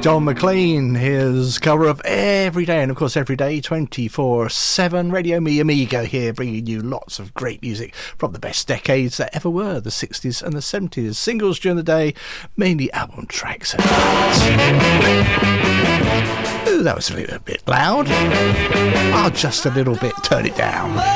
John McLean, his cover of Every Day, and of course Every Day 24/7 Radio Me Amigo here, bringing you lots of great music from the best decades that ever were, the 60s and the 70s. Singles during the day, mainly album tracks. Ooh, that was a little bit loud. I'll just a little bit turn it down.